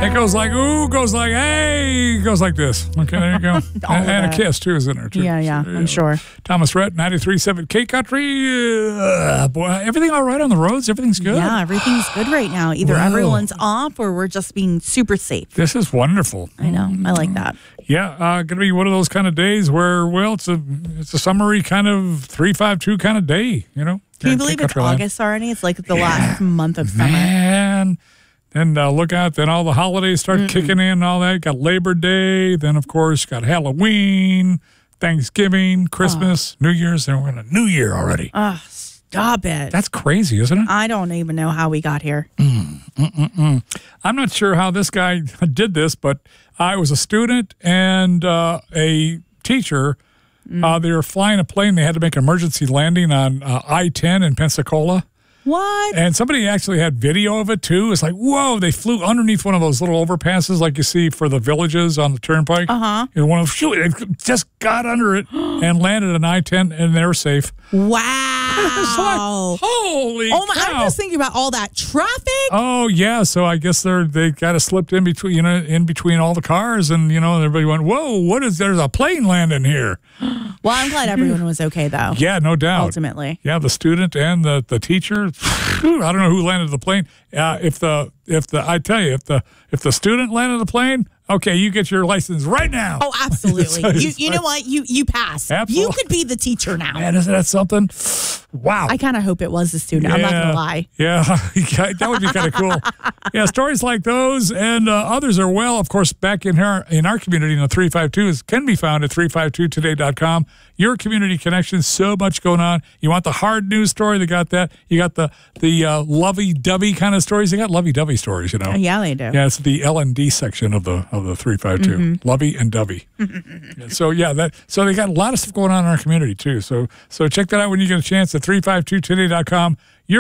It goes like, ooh, goes like, hey, goes like this. Okay, there you go. and a kiss, too, is in there, too. Yeah, I'm sure. Thomas Rhett, 93.7 K-Country. Boy, everything all right on the roads? Everything's good? Yeah, everything's good right now. Either everyone's off or we're just being super safe. This is wonderful. I know. I like that. Yeah, going to be one of those kind of days where, well, it's a summery kind of 352 kind of day, you know? Can you believe it's August already? It's like the last month of summer. Man. Then look out, then all the holidays start kicking in and all that. Got Labor Day, then, of course, got Halloween, Thanksgiving, Christmas, New Year's, and we're in a new year already. Oh, stop it. That's crazy, isn't it? I don't even know how we got here. I'm not sure how this guy did this, but I was a student and a teacher. They were flying a plane. They had to make an emergency landing on I-10 in Pensacola. What? And somebody actually had video of it, too. It's like, whoa, they flew underneath one of those little overpasses like you see for the villages on the turnpike. Uh-huh. And one of them, it just got under it and landed on I-10, and they were safe. Wow. It's like, holy cow. I'm just thinking about all that traffic. Oh, yeah. So I guess they kind of slipped in between, in between all the cars, and, everybody went, whoa, there's a plane landing here. Well, I'm glad everyone was okay, though. Yeah, no doubt. Ultimately. Yeah, the student and the teacher. I don't know who landed the plane. If the student landed the plane, okay, you get your license right now. Oh, absolutely. You know what? You pass. Absolutely. You could be the teacher now. Man, isn't that something? Wow. I kind of hope it was the student. I'm not going to lie. Yeah, that would be kind of cool. Yeah, stories like those and others are, well, of course, back in our community in the 352 can be found at 352today.com. Your community connection, so much going on. You want the hard news story? They got that. You got the lovey-dovey kind of stories. They got lovey-dovey stories, Yeah, they do. Yeah, it's the L&D section of the 352. Lovey and dovey. So they got a lot of stuff going on in our community too. So check that out when you get a chance at 352today.com.